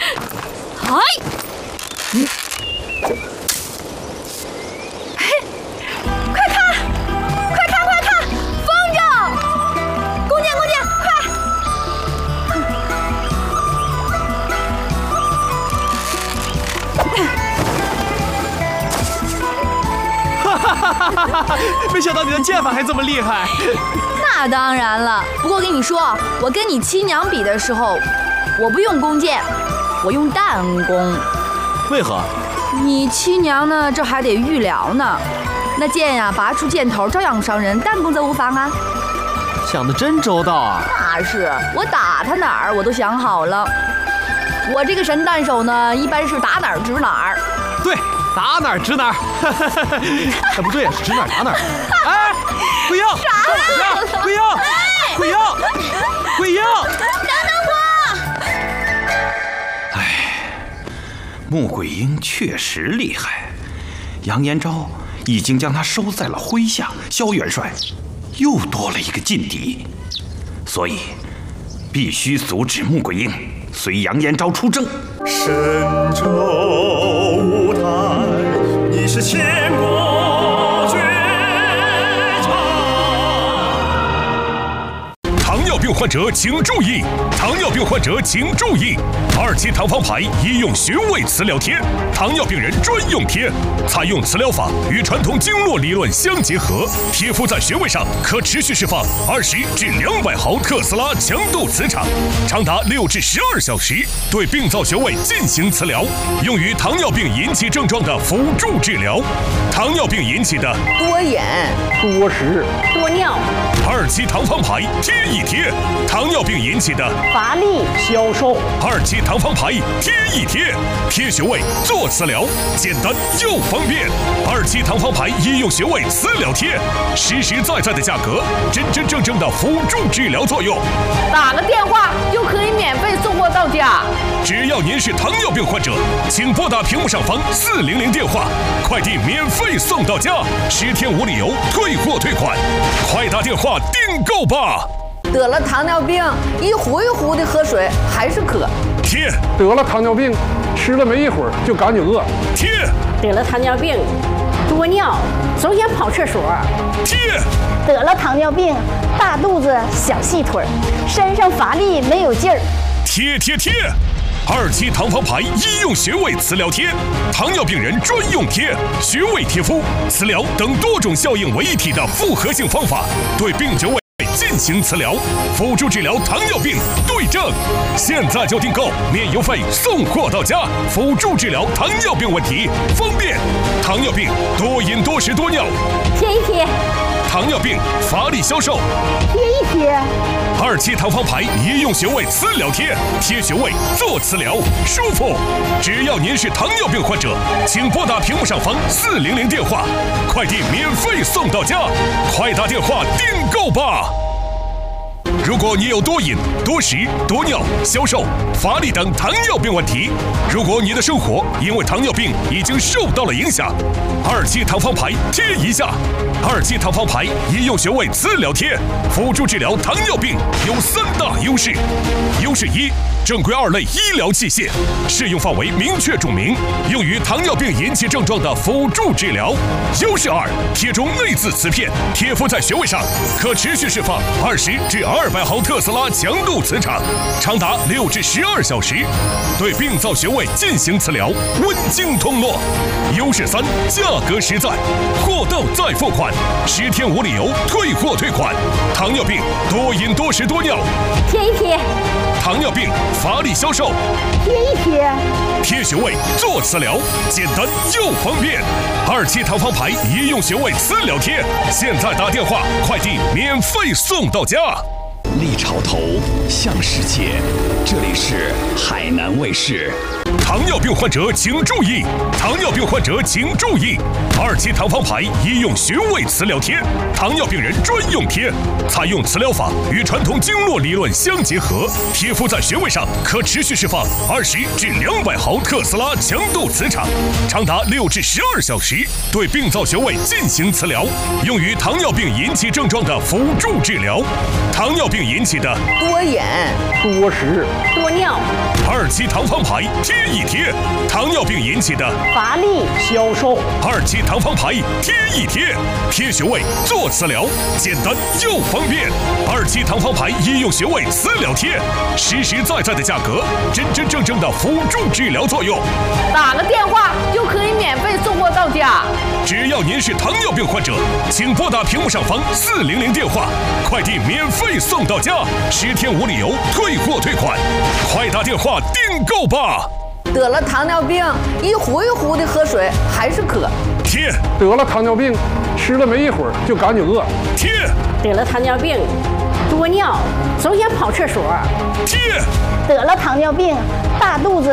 哎，快看，快看，快看，风筝！姑娘，姑娘，快！ 哈哈哈！没想到你的剑法还这么厉害。 那当然了，不过跟你说，我跟你亲娘比的时候，我不用弓箭，我用弹弓。 为何？ 你亲娘呢？这还得预疗呢。那箭呀，拔出箭头照样伤人，弹弓则无妨啊。 想得真周到啊！ 那是，我打他哪儿我都想好了。我这个神弹手呢，一般是打哪儿指哪儿。 对，打哪儿指哪儿。哎，不对呀，是指哪儿打哪儿。哎，桂英，桂英，桂英，桂英， 等等我！ 哎，穆桂英确实厉害，杨延昭已经将他收在了麾下，萧元帅又多了一个劲敌，所以必须阻止穆桂英随杨延昭出征。 神州舞台，你是千国绝唱。 糖尿病患者请注意！糖尿病患者请注意！2期糖方牌医用穴位磁疗贴，糖尿病人专用贴，采用磁疗法与传统经络理论相结合，贴敷在穴位上可持续释放20至200毫特斯拉强度磁场，长达6至12小时，对病灶穴位进行磁疗，用于糖尿病引起症状的辅助治疗。糖尿病引起的多眼、 多食、 多尿 ，2期糖方牌贴一贴；糖尿病引起的乏力、 消瘦 ，2期糖方牌贴一贴，贴穴位做磁疗，简单又方便。2期糖方牌医用穴位磁疗贴，实实在在的价格，真真正正的辅助治疗作用。 打个电话就可以免费送货到家。 只要您是糖尿病患者，请拨打屏幕上方400电话，快递免费送到家，10天无理由退货退款，快打电话订购吧。 得了糖尿病，一壶一壶的喝水还是渴。 贴， 得了糖尿病，吃了没一会儿就赶紧饿。 贴， 得了糖尿病，多尿，总想跑厕所。 贴， 得了糖尿病，大肚子小细腿，身上乏力没有劲儿。 贴贴贴！2期糖方牌医用穴位磁疗贴，糖尿病人专用贴，穴位贴敷、磁疗等多种效应为一体的复合性方法，对病穴位进行磁疗，辅助治疗糖尿病对症。现在就订购，免邮费送货到家，辅助治疗糖尿病问题，方便。糖尿病多饮多食多尿， 贴一贴； 糖尿病乏力消瘦， 贴一贴。 2期糖方牌医用穴位磁疗贴，贴穴位做磁疗，舒服。只要您是糖尿病患者，请拨打屏幕上方400电话，快递免费送到家，快打电话订购吧。如果你有多饮、多食、多尿、消瘦、乏力等糖尿病问题，如果你的生活因为糖尿病已经受到了影响，2期糖方牌贴一下。2期糖方牌医用穴位磁疗贴，辅助治疗糖尿病有3大优势。优势1，正规2类医疗器械，适用范围明确注明，用于糖尿病引起症状的辅助治疗。优势2，贴中内置磁片，贴敷在穴位上，可持续释放20至200毫特斯拉强度磁场，长达6至12小时，对病灶穴位进行磁疗，温经通络。优势3，价格实在，货到再付款，10天无理由退货退款。糖尿病多饮多食多尿， 贴一贴； 糖尿病乏力消瘦， 贴一贴。 贴穴位做磁疗，简单又方便。2期糖方牌医用穴位磁疗贴，现在打电话，快递免费送到家。 立潮头向世界，这里是海南卫视。 糖尿病患者请注意！糖尿病患者请注意！2期糖方牌医用穴位磁疗贴，糖尿病人专用贴，采用磁疗法与传统经络理论相结合，贴敷在穴位上可持续释放20至200毫特斯拉强度磁场，长达6至12小时，对病灶穴位进行磁疗，用于糖尿病引起症状的辅助治疗。糖尿病引起的多眼、 多食、 多尿。 2期糖方牌贴一贴，糖尿病引起的乏力、 消瘦。 2期糖方牌贴一贴，贴穴位做磁疗，简单又方便。2期糖方牌医用穴位磁疗贴，实实在在的价格，真真正正的辅助治疗作用。 打个电话就可以免费送货到家。 只要您是糖尿病患者，请拨打屏幕上方400电话，快递免费送到家，10天无理由退货退款，快打电话订购吧。 得了糖尿病，一壶一壶的喝水还是渴。 贴。 得了糖尿病，吃了没一会儿就赶紧饿。 贴。 得了糖尿病，多尿，总想跑厕所。 贴。 得了糖尿病，大肚子